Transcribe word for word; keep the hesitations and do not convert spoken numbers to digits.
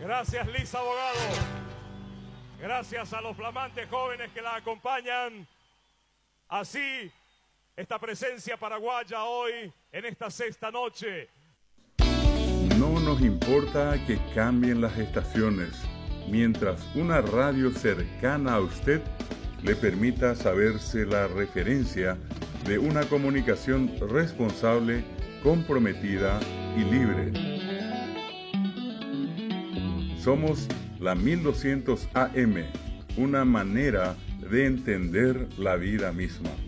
Gracias, Liz Abogado. Gracias a los flamantes jóvenes que la acompañan. Así, esta presencia paraguaya hoy, en esta sexta noche. No nos importa que cambien las estaciones, mientras una radio cercana a usted le permita saberse la referencia de una comunicación responsable, comprometida y libre. Somos la mil doscientos A M, una manera de entender la vida misma.